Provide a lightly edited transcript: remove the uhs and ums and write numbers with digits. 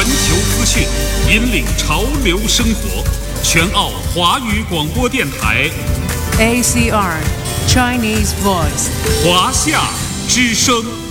球资讯，引领潮流生活。全澳华语广播电台 ACR Chinese Voice 华夏之声。